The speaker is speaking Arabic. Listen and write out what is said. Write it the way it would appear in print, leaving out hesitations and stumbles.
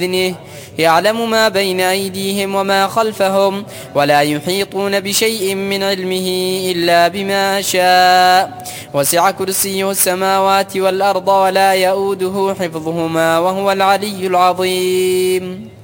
بإذنه يعلم ما بين أيديهم وما خلفهم ولا يحيطون بشيء من علمه إلا بما شاء وسع كرسيه السماوات والأرض ولا يؤوده حفظهما وهو العلي العظيم.